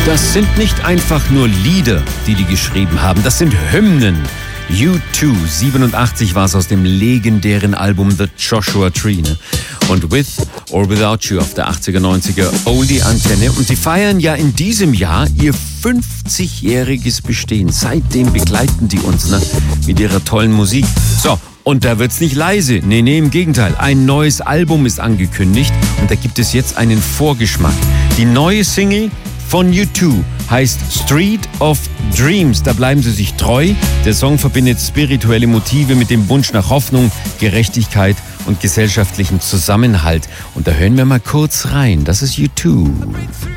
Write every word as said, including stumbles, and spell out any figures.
Das sind nicht einfach nur Lieder, die die geschrieben haben, das sind Hymnen. U zwei, siebenundachtzig war es aus dem legendären Album The Joshua Tree. Ne? Und With or Without You auf der achtziger, neunziger Oldie-Antenne. Und sie feiern ja in diesem Jahr ihr fünfzigjähriges Bestehen. Seitdem begleiten die uns ne? mit ihrer tollen Musik. So, und da wird's nicht leise. Nee, nee, im Gegenteil. Ein neues Album ist angekündigt und da gibt es jetzt einen Vorgeschmack. Die neue Single von U zwei heißt Street of Dreams. Da bleiben sie sich treu. Der Song verbindet spirituelle Motive mit dem Wunsch nach Hoffnung, Gerechtigkeit und gesellschaftlichem Zusammenhalt. Und da hören wir mal kurz rein. Das ist U zwei.